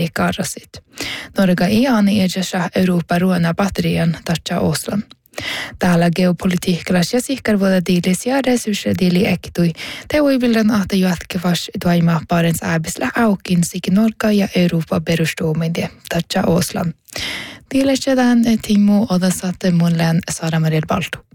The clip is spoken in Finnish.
Karasit. Norga ani edessä Euroopan ruona batterian tatsa Oslan. Täällä geopolitiikkalais ja sihkarvuoda diilis ja resursseja diili ekkitui. Te uivillan ahta jatkevas tuaimaa parens ääbisellä aukin sikin Norga ja Euroopan perustuominde tatsa Oslan. Diilis tämän timu odasatte mulle Sara Maria Baltu.